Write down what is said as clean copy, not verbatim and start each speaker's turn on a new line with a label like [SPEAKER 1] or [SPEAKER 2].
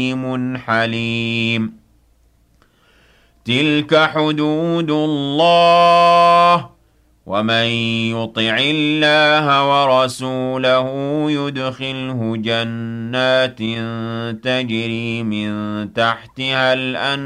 [SPEAKER 1] حليم تلك حدود الله ومن يطع الله ورسوله يدخله جنات تجري من تحتها الأنهار